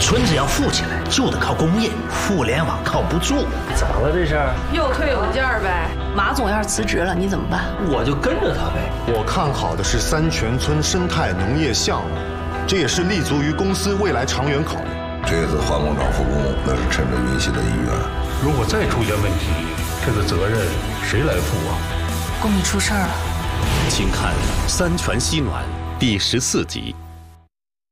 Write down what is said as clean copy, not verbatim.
村子要富起来，就得靠工业，互联网靠不住。 咋了这是？ 又退有件呗。 马总要是辞职了，你怎么办？ 我就跟着他呗。 我看好的是三泉村生态农业项目，这也是立足于公司未来长远考虑。 这次化工厂复工，那是趁着运行的意愿。 如果再出现问题，这个责任谁来负啊？ 工地出事儿了。 请看《三泉西暖》第14集。